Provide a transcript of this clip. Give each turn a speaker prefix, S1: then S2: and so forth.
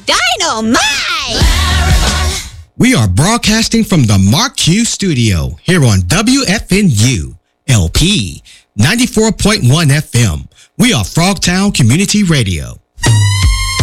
S1: Dynamite!
S2: We are broadcasting from the Mark Q Studio here on WFNU LP 94.1 FM. We are Frogtown Community Radio.